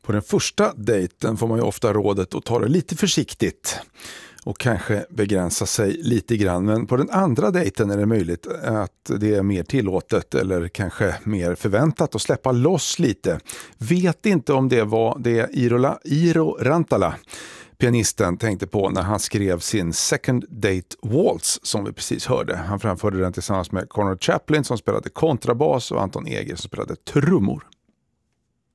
På den första dejten får man ju ofta rådet att ta det lite försiktigt och kanske begränsa sig lite grann. Men på den andra dejten är det möjligt att det är mer tillåtet eller kanske mer förväntat att släppa loss lite. Vet inte om det var det Iro Rantala, pianisten, tänkte på när han skrev sin Second Date Waltz som vi precis hörde. Han framförde den tillsammans med Conrad Chaplin som spelade kontrabas och Anton Eger som spelade trummor.